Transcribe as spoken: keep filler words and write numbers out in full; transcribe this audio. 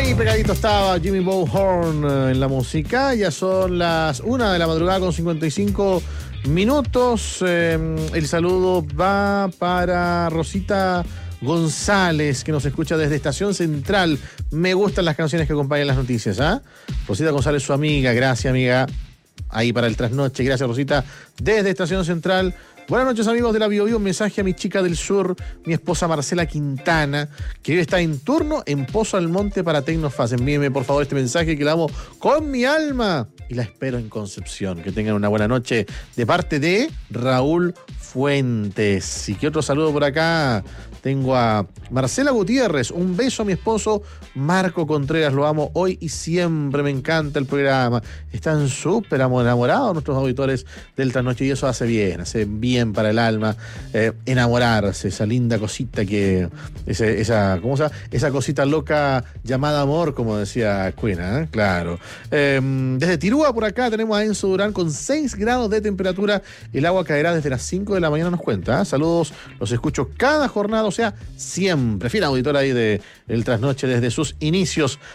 Ahí pegadito estaba Jimmy Bowhorn eh, en la música. Ya son las una de la madrugada con cincuenta y cinco minutos. Eh, el saludo va para Rosita González, que nos escucha desde Estación Central. Me gustan las canciones que acompañan las noticias, ¿ah? ¿eh? Rosita González, su amiga. Gracias, amiga. Ahí para el trasnoche. Gracias, Rosita. Desde Estación Central. Buenas noches, amigos de la Bio Bio. Un mensaje a mi chica del sur, mi esposa Marcela Quintana, que hoy está en turno en Pozo Almonte para Tecnofaz. Envíeme, por favor, este mensaje que la amo con mi alma. Y la espero en Concepción. Que tengan una buena noche de parte de Raúl Fuentes. ¿Y qué otro saludo por acá? Tengo a Marcela Gutiérrez. Un beso a mi esposo Marco Contreras. Lo amo hoy y siempre. Me encanta el programa. Están súper enamorados nuestros auditores del trasnoche y eso hace bien. Hace bien para el alma. Eh, enamorarse. Esa linda cosita que... Ese, esa, ¿cómo se llama? Esa cosita loca llamada amor, como decía Cuena, ¿eh? Claro. Eh, desde Tirúa por acá tenemos a Enzo Durán con seis grados de temperatura. El agua caerá desde las cinco de la mañana, nos cuenta. ¿eh? Saludos. Los escucho cada jornada. O sea, siempre, fiel auditor ahí de El Trasnoche desde sus inicios.